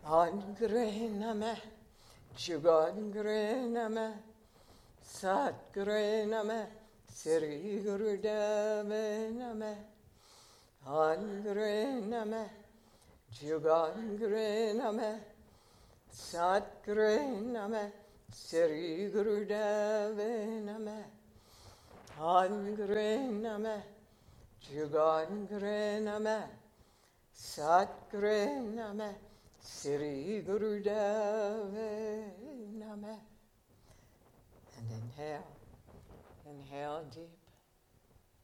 Angre Name, Jugangre Name, Satgre Name, Sri Gurudeva Name, Angre Name, Jugangre Name, Satgre Name, Sri Gurudeva Name, Angre Name, Jugangre Name, Satgre Name, Sri Gurudeva Name. And inhale deep.